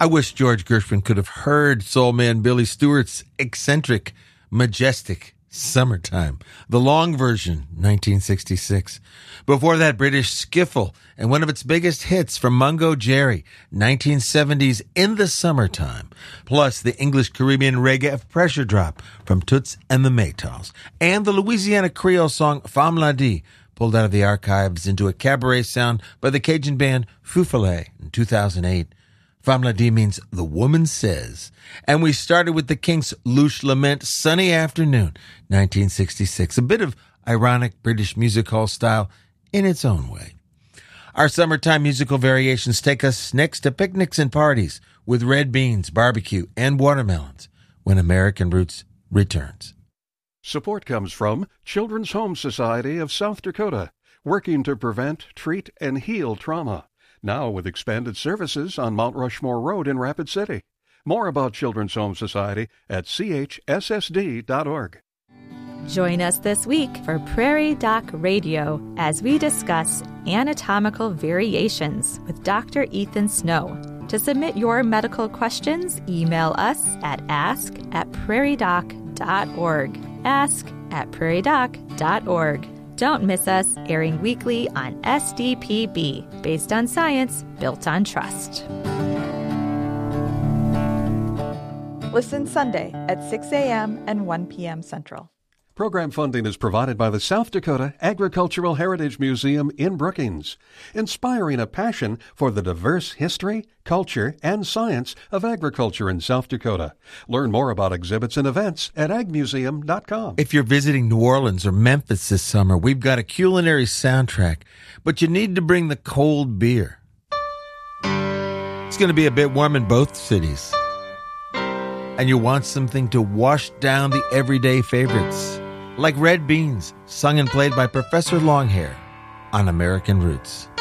I wish George Gershwin could have heard soul man Billy Stewart's eccentric, majestic Summertime, the long version, 1966. Before that, British skiffle and one of its biggest hits from Mungo Jerry, 1970's In the Summertime, plus the English-Caribbean reggae of Pressure Drop from Toots and the Maytals, and the Louisiana Creole song Femme La Di, pulled out of the archives into a cabaret sound by the Cajun band Fou Follet in 2008. Femme La Di means the woman says. And we started with the Kinks' Louche Lament, Sunny Afternoon, 1966. A bit of ironic British music hall style in its own way. Our summertime musical variations take us next to picnics and parties with red beans, barbecue, and watermelons when American Roots returns. Support comes from Children's Home Society of South Dakota, working to prevent, treat, and heal trauma. Now with expanded services on Mount Rushmore Road in Rapid City. More about Children's Home Society at chssd.org. Join us this week for Prairie Doc Radio as we discuss anatomical variations with Dr. Ethan Snow. To submit your medical questions, email us at ask@prairiedoc.org. ask@prairiedoc.org. Don't miss us, airing weekly on SDPB, based on science, built on trust. Listen Sunday at 6 a.m. and 1 p.m. Central. Program funding is provided by the South Dakota Agricultural Heritage Museum in Brookings, inspiring a passion for the diverse history, culture, and science of agriculture in South Dakota. Learn more about exhibits and events at agmuseum.com. If you're visiting New Orleans or Memphis this summer, we've got a culinary soundtrack, but you need to bring the cold beer. It's going to be a bit warm in both cities. And you want something to wash down the everyday favorites, like red beans, sung and played by Professor Longhair on American Roots.